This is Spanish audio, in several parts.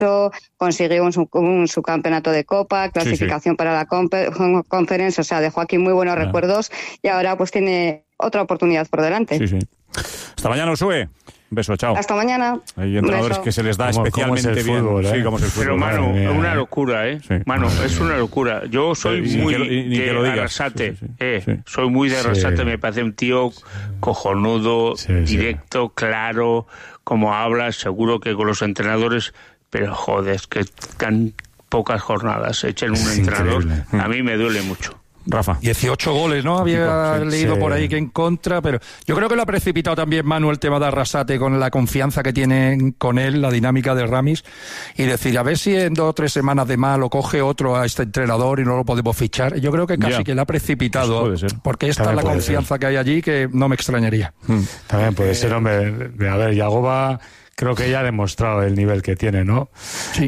consiguió un subcampeonato de Copa, clasificación para la Conference, o sea, dejó aquí muy buenos recuerdos y ahora pues tiene otra oportunidad por delante. Sí. Hasta mañana, Usue. Un beso, chao. Hasta mañana. Hay entrenadores que se les da especialmente bien. Fútbol, Sí, como es el fútbol. Pero, Manu, es una locura, ¿eh? Sí. Manu, es una locura. Yo soy muy de Arrasate. Soy muy de Arrasate. Me parece un tío cojonudo, directo, claro, como habla, seguro que con los entrenadores, pero joder, es que tan pocas jornadas echen un entrenador. Increíble. A mí me duele mucho. Rafa. 18 goles, ¿no? Había leído por ahí que en contra, pero yo creo que lo ha precipitado también Manu el tema de Arrasate con la confianza que tienen con él, la dinámica de Ramis, y decir, a ver si en 2 o 3 semanas de más lo coge otro a este entrenador y no lo podemos fichar. Yo creo que casi que le ha precipitado, puede ser. porque esta es la confianza que hay allí que no me extrañaría. También puede ser, hombre. A ver, Yagoba creo que ya ha demostrado el nivel que tiene, ¿no? Sí.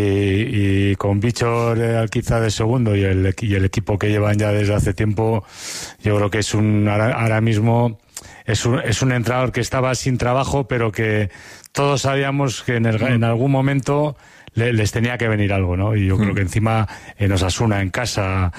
Y con Bichor quizá de segundo y el equipo que llevan ya desde hace tiempo, yo creo que es ahora mismo es un entrenador que estaba sin trabajo, pero que todos sabíamos que en algún momento les tenía que venir algo, ¿no? Y yo creo que encima en Osasuna, en casa,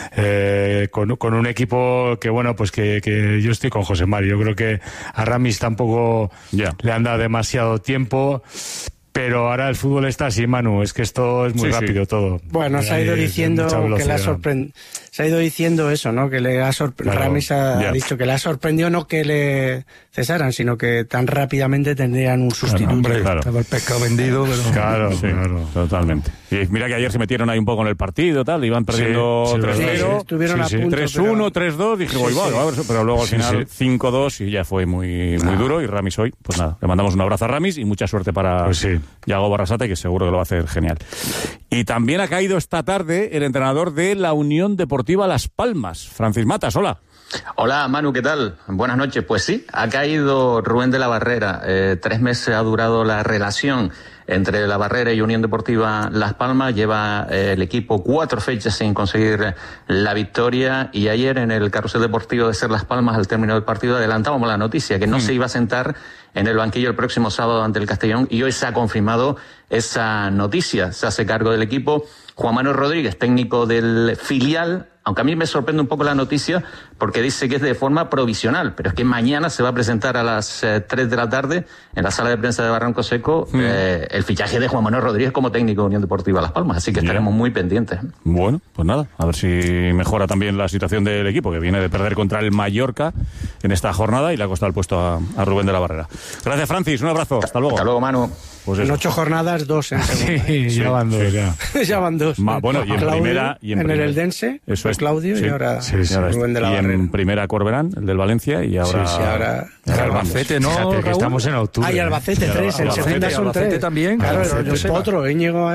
con un equipo que, bueno, pues que yo estoy con José Mario. Yo creo que a Ramis tampoco le han dado demasiado tiempo, pero ahora el fútbol está así, Manu, es que esto es muy rápido todo. Bueno, se ha ido diciendo que le ha sorprendido. Se ha ido diciendo eso, ¿no? Que le ha sorprendido. Ramis ha dicho que le ha sorprendido no que le cesaran, sino que tan rápidamente tendrían un sustituto. Estaba el pescado vendido, pero... Claro, totalmente. Y mira que ayer se metieron ahí un poco en el partido, tal, iban perdiendo 3-0, estuvieron a punto, 3-1, 3-2, dije, pero luego al final 5-2 y ya fue muy duro. Y Ramis hoy, pues nada, le mandamos un abrazo a Ramis y mucha suerte para Yago Arrasate, que seguro que lo va a hacer genial. Y también ha caído esta tarde el entrenador de la Unión Deportiva Las Palmas, Francis Matas. Hola. Hola, Manu, ¿qué tal? Buenas noches. Pues sí, ha caído Rubén de la Barrera. 3 meses ha durado la relación entre La Barrera y Unión Deportiva Las Palmas. Lleva el equipo 4 fechas sin conseguir la victoria, y ayer en el carrusel deportivo de Ser Las Palmas, al término del partido, adelantábamos la noticia que no se iba a sentar en el banquillo el próximo sábado ante el Castellón, y hoy se ha confirmado esa noticia. Se hace cargo del equipo Juan Manuel Rodríguez, técnico del filial, aunque a mí me sorprende un poco la noticia porque dice que es de forma provisional, pero es que mañana se va a presentar a las 3 de la tarde en la sala de prensa de Barranco Seco el fichaje de Juan Manuel Rodríguez como técnico de Unión Deportiva Las Palmas, así que estaremos muy pendientes. Bueno, pues nada, a ver si mejora también la situación del equipo, que viene de perder contra el Mallorca en esta jornada y le ha costado el puesto a Rubén de la Barrera. Gracias, Francis, un abrazo, hasta luego. Hasta luego, Manu. Pues en 8 jornadas, 2 en segunda. Sí, ya van 2. Ya van 2. Bueno, y en Claudio, primera... Y en el Eldense, eso es, Claudio, y ahora Rubén de la Barrera. Y en primera Corberán, el del Valencia, y ahora... Albacete, ¿no, fíjate, que estamos en octubre. Hay Albacete 3, en segunda son 3. También. Claro, otro, Íñigo,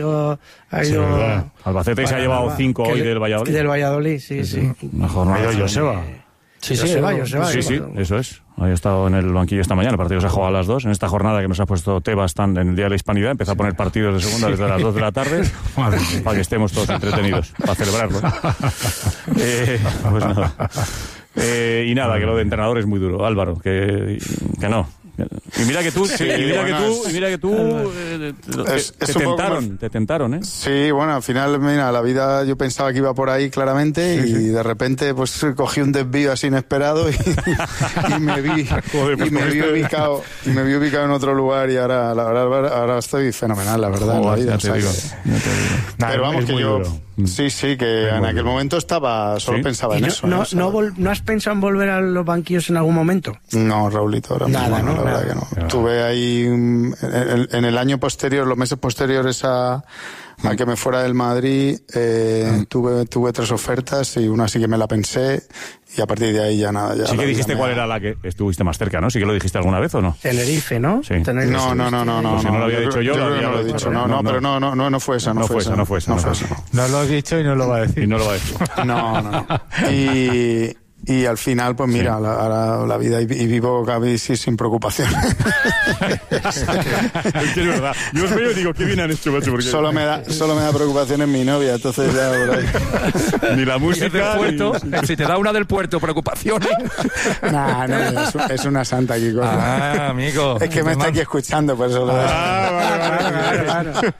ha ido... Albacete se ha llevado 5 hoy del Valladolid. Del Valladolid, sí. Mejor no. Ha ido Joseba. Sí, eso es. He estado en el banquillo esta mañana. El partido se ha jugado a las 2. En esta jornada que nos ha puesto Tebas en el Día de la Hispanidad, empezó a poner partidos de segunda desde las 2 de la tarde para que estemos todos entretenidos, para celebrarlo. Pues nada. Y nada, que lo de entrenador es muy duro, Álvaro, que no. Y mira que tú, te tentaron, ¿eh? Sí, bueno, al final, mira, la vida yo pensaba que iba por ahí claramente y de repente pues cogí un desvío así inesperado y me vi ubicado en otro lugar, y ahora estoy fenomenal, la verdad, en la vida. Pero vamos, que yo sí, que en aquel momento solo pensaba en eso. ¿No has pensado en volver a los banquillos en algún momento? No, Raulito, ahora mismo no, la verdad que no. Tuve ahí en el año posterior, los meses posteriores a que me fuera del Madrid, tuve 3 ofertas y una sí que me la pensé, y a partir de ahí ya nada. Sí que dijiste cuál era la que estuviste más cerca, ¿no? Sí que lo dijiste alguna vez, ¿o no? Tenerife, ¿no? Sí. Tenerife, no. Pues si no lo había dicho yo, no lo he dicho. Pero no fue esa. No fue esa. No lo has dicho y no lo va a decir. No. Y al final, pues mira, ahora la vida y vivo casi sin preocupación. Es que es verdad. Yo os veo y digo, qué bien han hecho, macho. Porque... Solo me da preocupación en mi novia, entonces ya por ahí. Ni la música, del puerto, ni... Si te da una del puerto, preocupaciones. No, es una santa, Kiko. Amigo. Es que me está aquí escuchando, por eso lo claro.